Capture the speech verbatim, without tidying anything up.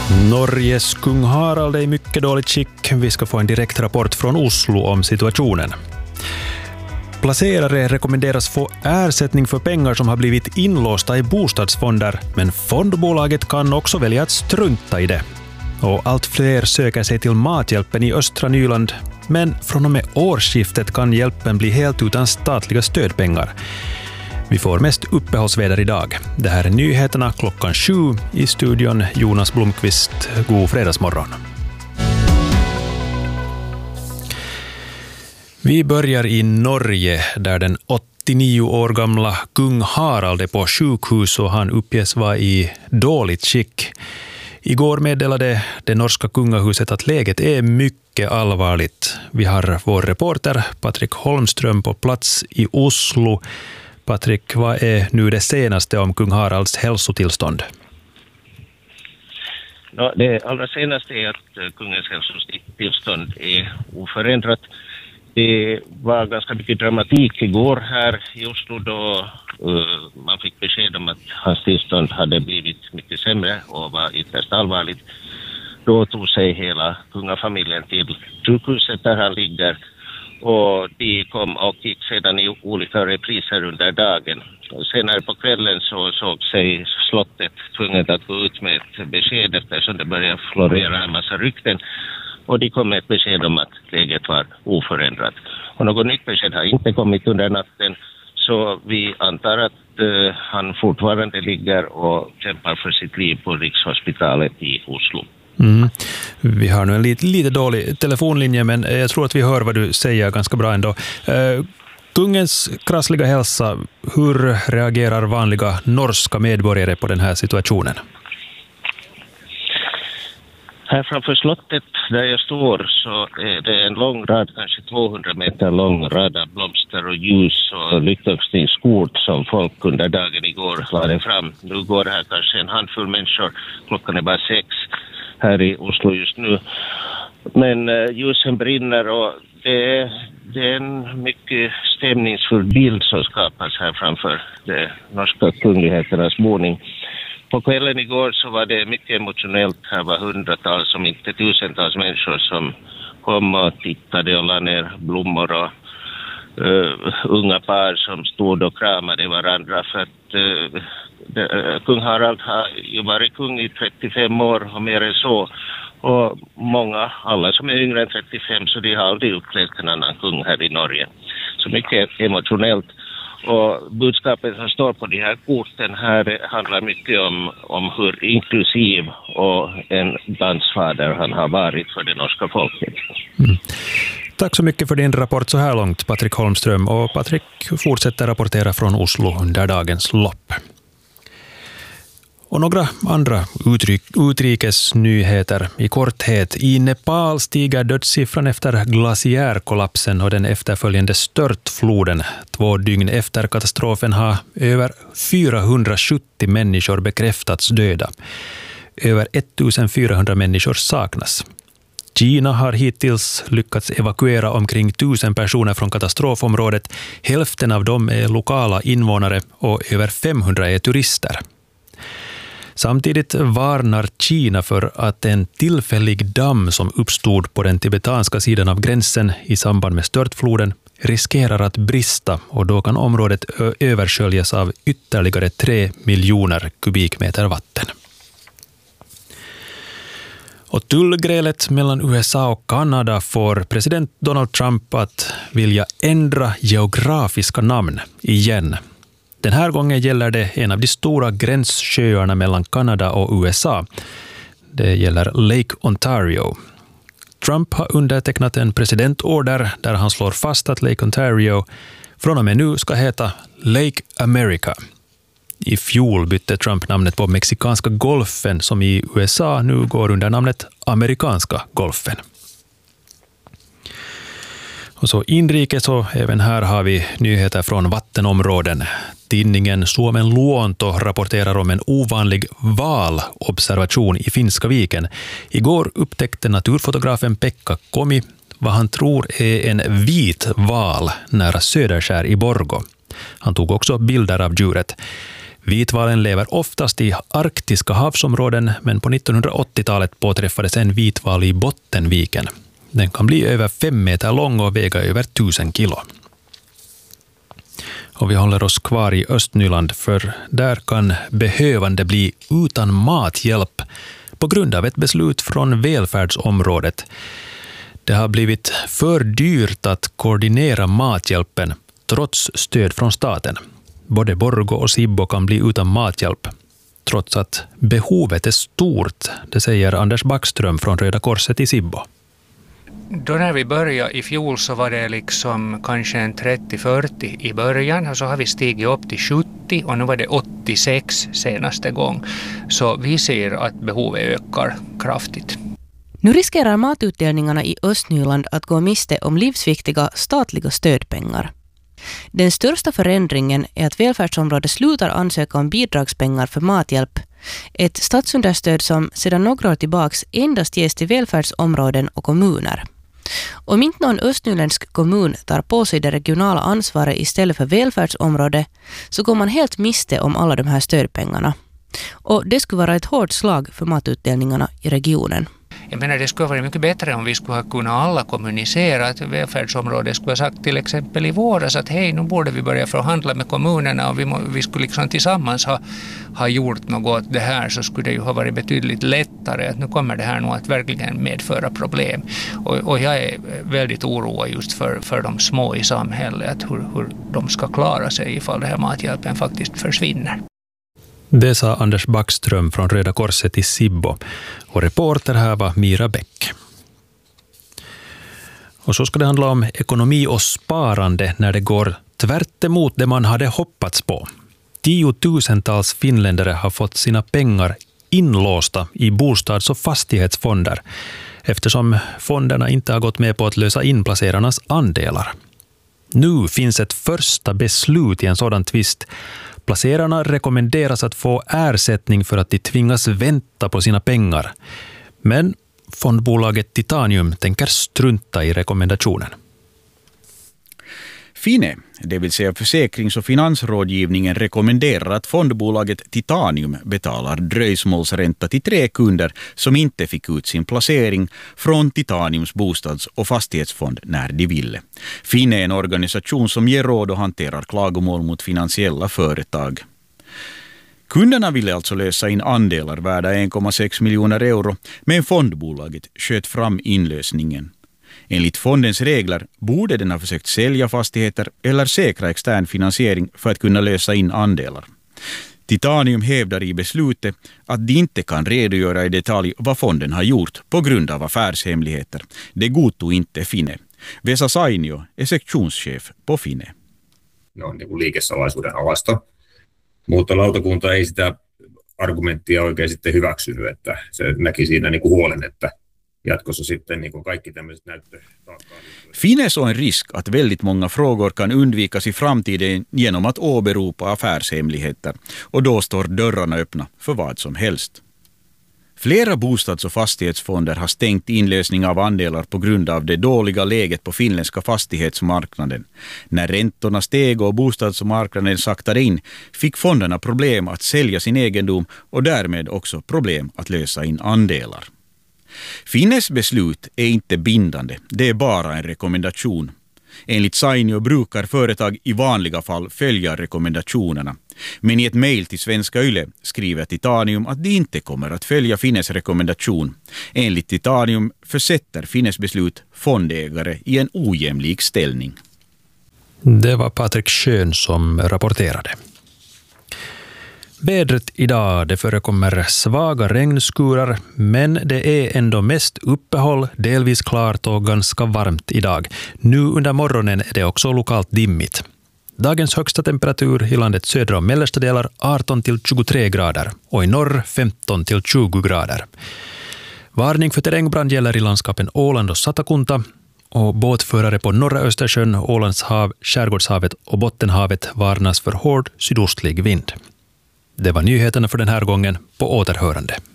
Norges kung Harald är i mycket dåligt skick. Vi ska få en direkt rapport från Oslo om situationen. Placerare rekommenderas få ersättning för pengar som har blivit inlåsta i bostadsfonder, men fondbolaget kan också välja att strunta i det. Och allt fler söker sig till Mathjälpen i östra Nyland, men från och med årsskiftet kan hjälpen bli helt utan statliga stödpengar. Vi får mest uppehållsväder idag. Det här är nyheterna klockan sju. I studion Jonas Blomqvist. God fredagsmorgon. Vi börjar i Norge där den åttionio år gamla kung Harald är på sjukhus och han uppges vara i dåligt skick. Igår meddelade det norska kungahuset att läget är mycket allvarligt. Vi har vår reporter Patrik Holmström på plats i Oslo. Patrik, vad är nu det senaste om kung Haralds hälsotillstånd? Ja, det allra senaste är att kungens hälsotillstånd är oförändrat. Det var ganska mycket dramatik igår här i Oslo då uh, man fick besked om att hans tillstånd hade blivit mycket sämre och var ytterst allvarligt. Då tog sig hela kungafamiljen till sjukhuset där han ligger. Och de kom och gick sedan i olika repriser under dagen. Och senare på kvällen så såg sig slottet tvunget att gå ut med ett besked eftersom det började florera en massa rykten. Och de kom med ett besked om att läget var oförändrat. Och något nytt besked har inte kommit under natten. Så vi antar att uh, han fortfarande ligger och kämpar för sitt liv på Rikshospitalet i Oslo. Mm. Vi har nu en lite, lite dålig telefonlinje, men jag tror att vi hör vad du säger ganska bra ändå. Uh, kungens krassliga hälsa, hur reagerar vanliga norska medborgare på den här situationen? Här framför slottet där jag står så är det en lång rad, kanske tvåhundra meter lång rad av blomster och ljus och lyckönskningskort som folk under dagen igår lade fram. Nu går här kanske en handfull människor, klockan är bara sex här i Oslo just nu. Men uh, ljusen brinner och det är, det är en mycket stämningsfull bild som skapas här framför de norska kungligheternas boning. På kvällen igår så var det mycket emotionellt. Här var hundratals, om inte tusentals människor som kom och tittade och la ner blommor och uh, unga par som stod och kramade varandra. För att uh, det, uh, kung Harald har ju varit kung i trettiofem år och mer än så. Och många, alla som är yngre än trettiofem, så de har aldrig upplevt en annan kung här i Norge. Så mycket emotionellt. Och budskapet som står på de här korten här handlar mycket om, om hur inklusiv och en landsfader han har varit för det norska folket. Mm. Tack så mycket för din rapport så här långt, Patrik Holmström. Och Patrik fortsätter rapportera från Oslo under dagens lopp. Och några andra utrik, utrikesnyheter i korthet. I Nepal stiger dödssiffran efter glaciärkollapsen och den efterföljande störtfloden. Två dygn efter katastrofen har över fyrahundrasjuttio människor bekräftats döda. Över ettusenfyrahundra människor saknas. Kina har hittills lyckats evakuera omkring tusen personer från katastrofområdet. Hälften av dem är lokala invånare och över femhundra är turister. Samtidigt varnar Kina för att en tillfällig damm som uppstod på den tibetanska sidan av gränsen i samband med störtfloden riskerar att brista och då kan området översköljas av ytterligare tre miljoner kubikmeter vatten. Och tullgrälet mellan U S A och Kanada får president Donald Trump att vilja ändra geografiska namn igen. Den här gången gäller det en av de stora gränssjöarna mellan Kanada och U S A. Det gäller Lake Ontario. Trump har undertecknat en presidentorder där han slår fast att Lake Ontario från och med nu ska heta Lake America. I fjol bytte Trump namnet på mexikanska golfen som i U S A nu går under namnet amerikanska golfen. Och så inrikes och även här har vi nyheter från vattenområden. Tidningen Suomen Luonto rapporterar om en ovanlig valobservation i Finska viken. Igår upptäckte naturfotografen Pekka Komi vad han tror är en vit val nära Söderskär i Borgå. Han tog också bilder av djuret. Vitvalen lever oftast i arktiska havsområden, men på nittonhundraåttiotalet påträffades en vitval i Bottenviken. Den kan bli över fem meter lång och väga över tusen kilo. Och vi håller oss kvar i Östnyland, för där kan behövande bli utan mathjälp på grund av ett beslut från välfärdsområdet. Det har blivit för dyrt att koordinera mathjälpen trots stöd från staten. Både Borgå och Sibbo kan bli utan mathjälp, trots att behovet är stort, det säger Anders Backström från Röda Korset i Sibbo. Då när vi började i fjol så var det liksom kanske en trettio till fyrtio i början, och så har vi stigit upp till sjuttio och nu var det åttiosex senaste gång. Så vi ser att behovet ökar kraftigt. Nu riskerar matutdelningarna i Östnyland att gå miste om livsviktiga statliga stödpengar. Den största förändringen är att välfärdsområdet slutar ansöka om bidragspengar för mathjälp. Ett statsunderstöd som sedan några år tillbaks endast ges till välfärdsområden och kommuner. Om inte någon östnyländsk kommun tar på sig det regionala ansvaret istället för välfärdsområde, så går man helt miste om alla de här stödpengarna. Och det skulle vara ett hårt slag för matutdelningarna i regionen. Jag menar, det skulle vara mycket bättre om vi skulle ha kunnat alla kommunicera att välfärdsområdet skulle ha sagt till exempel i våras att hej, nu borde vi börja förhandla med kommunerna och vi, må, vi skulle liksom tillsammans ha, ha gjort något åt det här, så skulle det ju ha varit betydligt lättare. Att nu kommer det här nog att verkligen medföra problem. Och, och jag är väldigt oroad just för, för de små i samhället, hur, hur de ska klara sig ifall det här mathjälpen faktiskt försvinner. Det sa Anders Backström från Röda Korset i Sibbo, och reporter här var Mira Bäck. Och så ska det handla om ekonomi och sparande när det går tvärt emot det man hade hoppats på. Tiotusentals finländare har fått sina pengar inlåsta i bostads- och fastighetsfonder, eftersom fonderna inte har gått med på att lösa in placerarnas andelar. Nu finns ett första beslut i en sådan tvist. Placerarna rekommenderas att få ersättning för att de tvingas vänta på sina pengar. Men fondbolaget Titanium tänker strunta i rekommendationen. Fine, det vill säga försäkrings- och finansrådgivningen, rekommenderar att fondbolaget Titanium betalar dröjsmålsränta till tre kunder som inte fick ut sin placering från Titaniums bostads- och fastighetsfond när de ville. Fine är en organisation som ger råd och hanterar klagomål mot finansiella företag. Kunderna ville alltså lösa in andelar värda en komma sex miljoner euro, men fondbolaget sköt fram inlösningen. Enligt fondens regler borde den ha försökt sälja fastigheter eller säkra extern finansiering för att kunna lösa in andelar. Titanium hävdar i beslutet att de inte kan redogöra i detalj vad fonden har gjort på grund av affärshemligheter. Det godtog inte Fine. Vesa Sainio är sektionschef på Fine. No, niin kuin liikesalaisuuden alasto, mutta lautakunta ei sitä argumenttia oikein sitten hyväksynyt, että se näki siinä niin kuin huolen, että jatkossa sitten niin kuin kaikki tämmöiset näyttötaakkaan. Fine såg en risk att väldigt många frågor kan undvikas i framtiden genom att åberopa affärshemligheter, och då står dörrarna öppna för vad som helst. Flera bostads- och fastighetsfonder har stängt inlösning av andelar på grund av det dåliga läget på finländska fastighetsmarknaden. När räntorna steg och bostadsmarknaden saktade in fick fonderna problem att sälja sin egendom och därmed också problem att lösa in andelar. Fines beslut är inte bindande, det är bara en rekommendation. Enligt Sainio brukar företag i vanliga fall följa rekommendationerna. Men i ett mejl till Svenska Yle skriver Titanium att de inte kommer att följa Fines rekommendation. Enligt Titanium försätter Fines beslut fondägare i en ojämlik ställning. Det var Patrik Schön som rapporterade. Vädret idag, det förekommer svaga regnskurar, men det är ändå mest uppehåll, delvis klart och ganska varmt idag. Nu under morgonen är det också lokalt dimmigt. Dagens högsta temperatur i landets södra och mellersta delar arton till tjugotre grader och i norr femton till tjugo grader. Varning för terrängbrand gäller i landskapen Åland och Satakunta, och båtförare på norra Östersjön, Ålands hav, Skärgårdshavet och Bottenhavet varnas för hård sydostlig vind. Det var nyheterna för den här gången. På återhörande.